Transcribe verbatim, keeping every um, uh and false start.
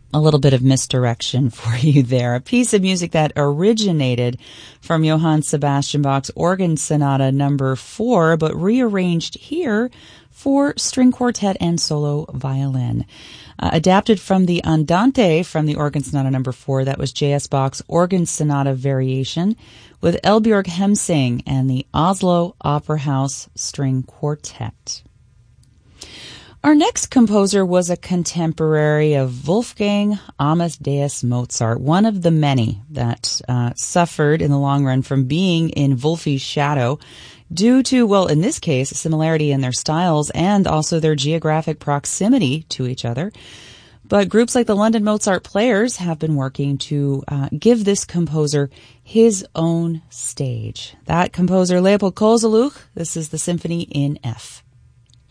a little bit of misdirection for you there. A piece of music that originated from Johann Sebastian Bach's Organ Sonata number four, but rearranged here for string quartet and solo violin. Uh, adapted from the Andante from the Organ Sonata number four, that was J S Bach's Organ Sonata Variation with Eldbjørg Hemsing and the Oslo Opera House String Quartet. Our next composer was a contemporary of Wolfgang Amadeus Mozart, one of the many that uh, suffered in the long run from being in Wolfi's shadow due to, well, in this case, a similarity in their styles and also their geographic proximity to each other. But groups like the London Mozart Players have been working to uh, give this composer his own stage. That composer, Leopold Kozeluch, this is the Symphony in F.